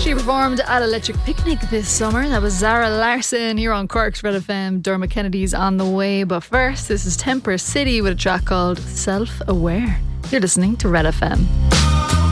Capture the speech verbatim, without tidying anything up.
She performed at Electric Picnic this summer. That was Zara Larsson here on Cork's Red F M. Dermot Kennedy's on the way. But first, this is Temper City with a track called Self Aware. You're listening to Red F M.